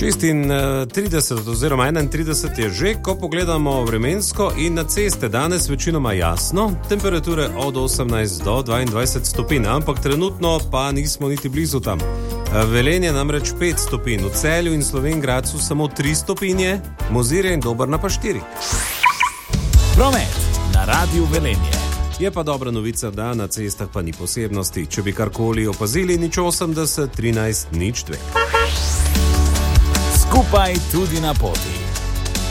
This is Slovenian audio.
36 oziroma 31 je že, ko pogledamo vremensko in na ceste. Danes večinoma jasno, temperature od 18 do 22 stopinj, ampak trenutno pa nismo niti blizu tam. Velenje namreč 5 stopinj, v Celju in Slovenj Gradcu samo 3 stopinje, Mozirje in Dobrna pa 4. Promet na Radiu Velenje. Je pa dobra novica, da na cestah pa ni posebnosti. Če bi karkoli opazili, 080 13 02. Skupaj tudi na poti.